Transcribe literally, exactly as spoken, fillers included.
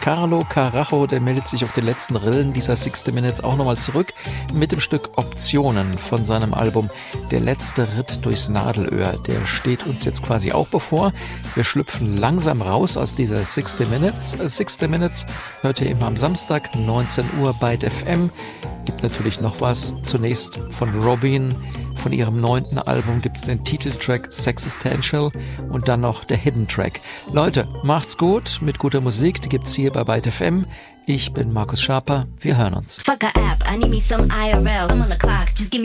Carlo Carajo, der meldet sich auf den letzten Rillen dieser sixty Minutes auch nochmal zurück mit dem Stück Optionen von seinem Album Der letzte Ritt durchs Nadelöhr. Der steht uns jetzt quasi auch bevor. Wir schlüpfen langsam raus aus dieser sixty Minutes. sixty Minutes hört ihr immer am Samstag, neunzehn Uhr bei F M. Gibt natürlich noch was. Zunächst von Robin. Von ihrem neunten Album gibt es den Titeltrack Sexistential und dann noch der Hidden Track. Leute, macht's gut mit guter Musik, die gibt's hier bei Byte F M. Ich bin Markus Schaper, wir hören uns. Fuck a app, I need me some I R L. I'm on the clock, just give me